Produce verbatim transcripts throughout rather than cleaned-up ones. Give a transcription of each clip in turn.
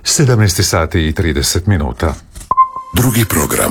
sedamnaest sati i trideset minuta. Drugi program.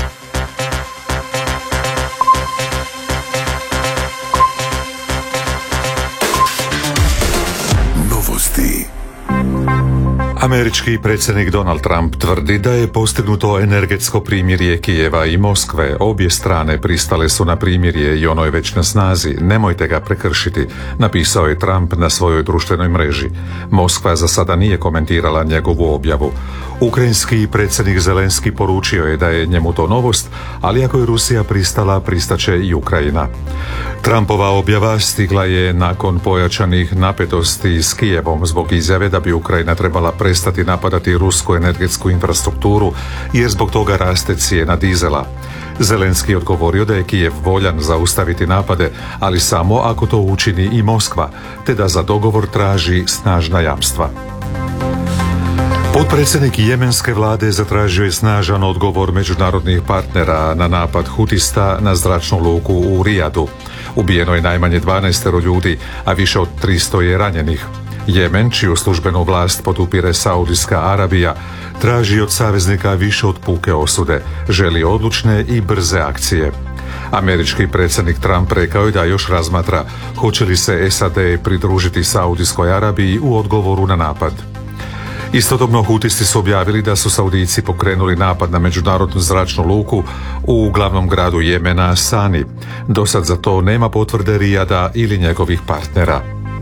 Novosti. Američki predsjednik Donald Trump tvrdi da je postignuto energetsko primirje Kijeva i Moskve. Obje strane pristale su na primirje i ono je već na snazi. Nemojte ga prekršiti, napisao je Trump na svojoj društvenoj mreži. Moskva za sada nije komentirala njegovu objavu. Ukrajinski predsjednik Zelenski poručio je da je njemu to novost, ali ako je Rusija pristala, pristaće i Ukrajina. Trumpova objava stigla je nakon pojačanih napetosti s Kijevom zbog izjave da bi Ukrajina trebala prestati napadati rusku energetsku infrastrukturu jer zbog toga raste cijena dizela. Zelenski je odgovorio da je Kijev voljan zaustaviti napade, ali samo ako to učini i Moskva, te da za dogovor traži snažna jamstva. Potpredsjednik jemenske vlade zatražio je snažan odgovor međunarodnih partnera na napad hutista na zračnu luku u Rijadu. Ubijeno je najmanje dvanaest ljudi, a više od tristo je ranjenih. Jemen, čiju službenu vlast podupire Saudijska Arabija, traži od saveznika više od puke osude, želi odlučne i brze akcije. Američki predsjednik Trump rekao je da još razmatra hoće li se S A D pridružiti Saudijskoj Arabiji u odgovoru na napad. Istodobno hutisti su objavili da su Saudijci pokrenuli napad na međunarodnu zračnu luku u glavnom gradu Jemena, Sani. Dosad za to nema potvrde Rijada ili njegovih partnera.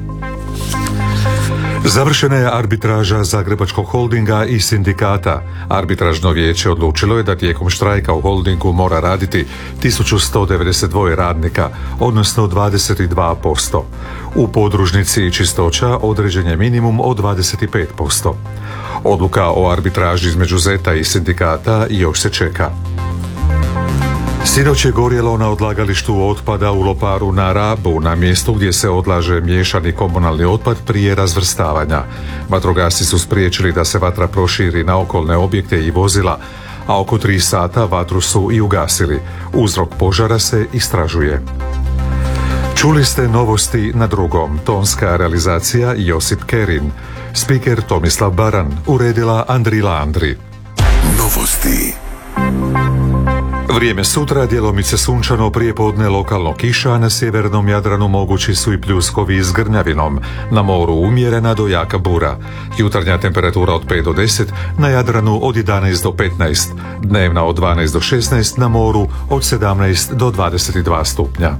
Završena je arbitraža Zagrebačkog holdinga i sindikata. Arbitražno vijeće odlučilo je da tijekom štrajka u holdingu mora raditi tisuću sto devedeset dva radnika, odnosno dvadeset dva posto. U podružnici i čistoća određen je minimum od dvadeset pet posto. Odluka o arbitraži između Zeta i sindikata još se čeka. Sinoć je gorjelo na odlagalištu otpada u Loparu na Rabu, na mjestu gdje se odlaže miješani komunalni otpad prije razvrstavanja. Vatrogasci su spriječili da se vatra proširi na okolne objekte i vozila, a oko tri sata vatru su i ugasili. Uzrok požara se istražuje. Čuli ste novosti na drugom. Tonska realizacija Josip Kerin. Spiker Tomislav Baran. Uredila Andrila Andri. Novosti. Vrijeme sutra, djelomice sunčano, prijepodne lokalno kiša, na sjevernom Jadranu mogući su i pljuskovi s grnjavinom, na moru umjerena do jaka bura. Jutarnja temperatura od pet do deset, na Jadranu od jedanaest do petnaest, dnevna od dvanaest do šesnaest, na moru od sedamnaest do dvadeset dva stupnja.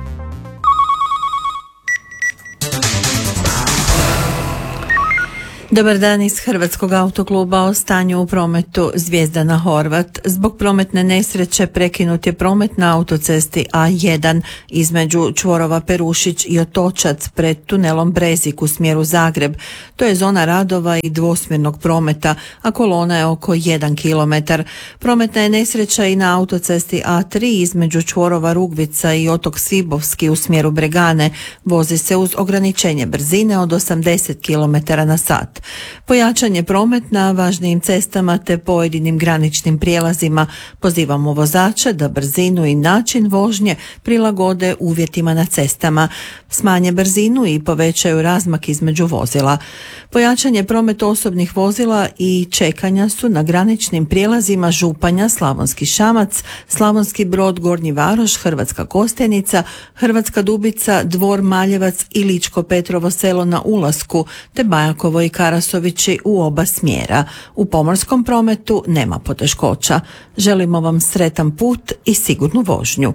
Dobar dan iz Hrvatskog autokluba. O stanju u prometu. Zvijezdana Horvat. Zbog prometne nesreće prekinut je promet na autocesti A jedan između čvorova Perušić i Otočac pred tunelom Brezik u smjeru Zagreb. To je zona radova i dvosmjernog prometa, a kolona je oko jedan kilometar. Prometna je nesreća i na autocesti A tri između čvorova Rugvica i Otok Sibovski u smjeru Bregane. Vozi se uz ograničenje brzine od osamdeset kilometara na sat. Pojačanje promet na važnijim cestama te pojedinim graničnim prijelazima. Pozivamo vozače da brzinu i način vožnje prilagode uvjetima na cestama, smanje brzinu i povećaju razmak između vozila. Pojačanje promet osobnih vozila i čekanja su na graničnim prijelazima Županja, Slavonski Šamac, Slavonski Brod, Gornji Varoš, Hrvatska Kostajnica, Hrvatska Dubica, Dvor Maljevac i Ličko Petrovo Selo na ulasku, te Bajakovo i Karasovići u oba smjera. U pomorskom prometu nema poteškoća. Želimo vam sretan put i sigurnu vožnju.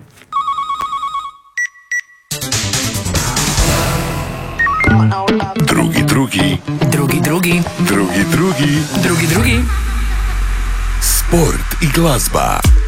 Drugi, drugi. Drugi, drugi. Drugi, drugi. Drugi, drugi. Sport i glazba.